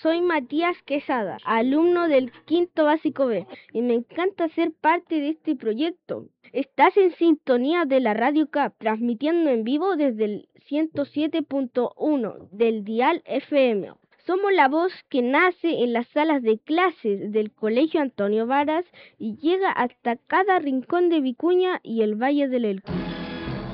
soy Matías Quesada, alumno del quinto básico B, y me encanta ser parte de este proyecto. Estás en sintonía de la Radio CAP, transmitiendo en vivo desde el 107.1 del dial FM. Somos la voz que nace en las salas de clases del Colegio Antonio Varas y llega hasta cada rincón de Vicuña y el Valle del Elqui.